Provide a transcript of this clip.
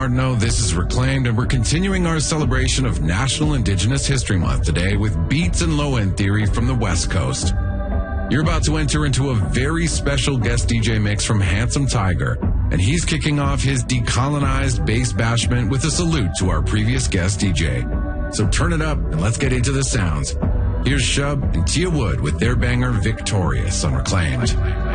No, this is Reclaimed, and we're continuing our celebration of National Indigenous History Month today with beats and low-end theory from the West Coast. You're about to enter into a very special guest DJ mix from Handsome Tiger, and he's kicking off his decolonized bass bashment with a salute to our previous guest DJ. So turn it up and let's get into the sounds. Here's Shub and Tia Wood with their banger Victorious on Reclaimed.